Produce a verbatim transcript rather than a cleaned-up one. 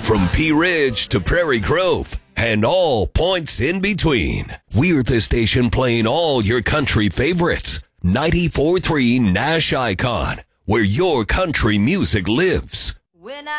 From Pea Ridge to Prairie Grove and all points in between, we're the station playing all your country favorites. ninety-four point three Nash Icon, where your country music lives. When I